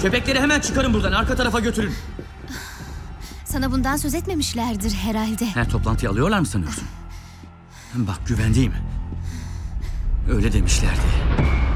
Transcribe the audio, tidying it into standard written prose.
Köpekleri hemen çıkarın buradan. Arka tarafa götürün. Sana bundan söz etmemişlerdir herhalde. He, toplantıyı alıyorlar mı sanıyorsun? Bak güvendeyim. Öyle demişlerdi.